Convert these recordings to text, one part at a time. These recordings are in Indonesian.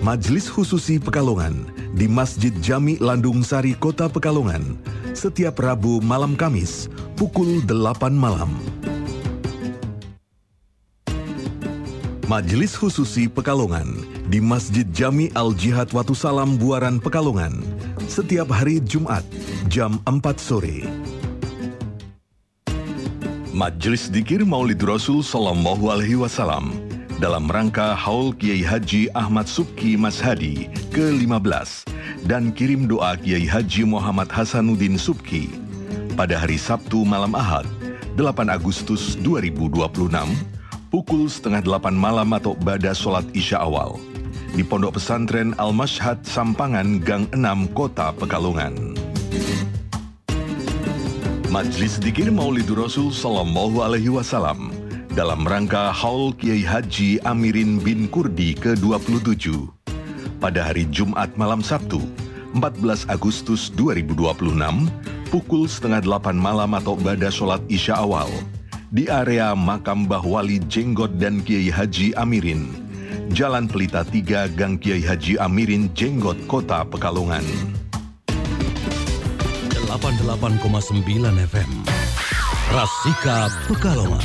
Majelis Khususi Pekalongan di Masjid Jami Landung Sari, Kota Pekalongan, setiap Rabu malam Kamis, pukul 8 malam. Majelis Khususi Pekalongan di Masjid Jami Al-Jihad Watu Salam Buaran Pekalongan, setiap hari Jumat, jam 4 sore. Majelis Dzikir Maulid Rasul Sallallahu Alaihi Wasallam dalam rangka Haul Kiai Haji Ahmad Subki Mas Hadi ke-15 dan kirim doa Kiai Haji Muhammad Hasanuddin Subki pada hari Sabtu malam Ahad 8 Agustus 2026 pukul setengah 8 malam atau ba'da sholat Isya awal di Pondok Pesantren Al-Mashhad Sampangan Gang 6 Kota Pekalongan. Majelis Dzikir Maulid Rasul Sallallahu Alaihi Wasallam dalam rangka Haul Kiai Haji Amirin bin Kurdi ke-27 pada hari Jumat malam Sabtu 14 Agustus 2026 pukul setengah 8 malam atau ba'da sholat Isya awal di area Makam Mbah Wali Jenggot dan Kiai Haji Amirin, Jalan Pelita 3 Gang Kiai Haji Amirin Jenggot, Kota Pekalongan. 88,9 FM Rasika Pekalongan.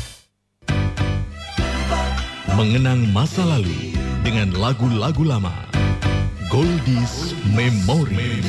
Mengenang masa lalu dengan lagu-lagu lama. Goldies Memory.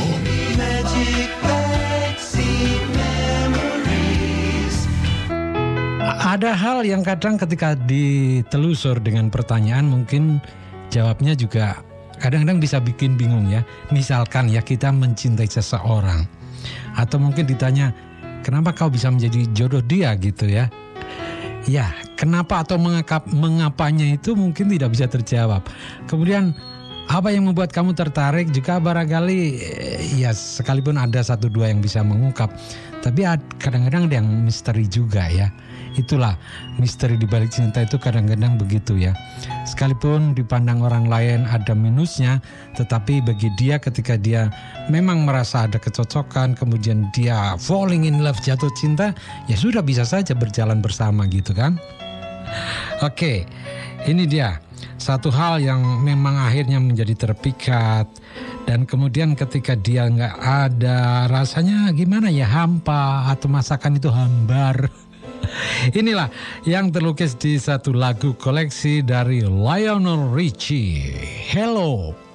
Ada hal yang kadang ketika ditelusur dengan pertanyaan mungkin jawabnya juga kadang-kadang bisa bikin bingung ya. Misalkan ya kita mencintai seseorang atau mungkin ditanya kenapa kau bisa menjadi jodoh dia gitu ya. Ya, kenapa atau mengapanya itu mungkin tidak bisa terjawab. Kemudian apa yang membuat kamu tertarik juga barangkali ya sekalipun ada satu dua yang bisa mengungkap, tapi kadang-kadang ada yang misteri juga ya. Itulah misteri di balik cinta itu kadang-kadang begitu ya. Sekalipun dipandang orang lain ada minusnya, tetapi bagi dia ketika dia memang merasa ada kecocokan, kemudian dia falling in love, jatuh cinta, ya sudah bisa saja berjalan bersama gitu kan. Oke, ini dia satu hal yang memang akhirnya menjadi terpikat. Dan kemudian ketika dia nggak ada, rasanya gimana ya, hampa atau masakan itu hambar. Inilah yang terlukis di satu lagu koleksi dari Lionel Richie, Hello.